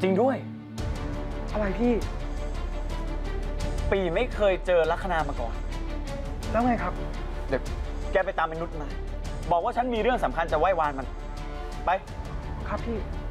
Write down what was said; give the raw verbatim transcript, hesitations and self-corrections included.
จริงด้วยอะไรพี่ปีไม่เคยเจอลัคนามาก่อนแล้วไงครับเดี๋ยวแกไปตามไอ้นุชมาบอกว่าฉันมีเรื่องสำคัญจะไหว้วานมันไปครับพี่